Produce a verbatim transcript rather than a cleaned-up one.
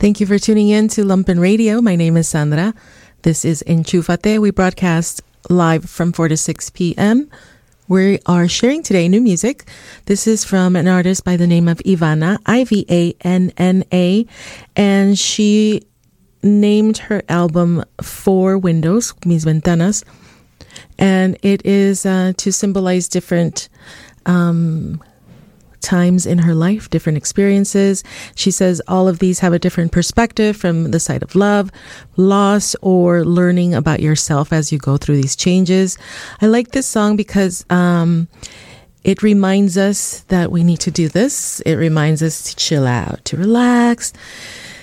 Thank you for tuning in to Lumpen Radio. My name is Sandra. This is Enchufate. We broadcast live from four to six p.m. We are sharing today new music. This is from an artist by the name of Ivana, I V A N N A, and she named her album Four Windows, mis ventanas, and it is uh, to symbolize different um times in her life, different experiences. She says all of these have a different perspective from the side of love, loss, or learning about yourself as you go through these changes. I like this song because um, it reminds us that we need to do this. It reminds us to chill out, to relax,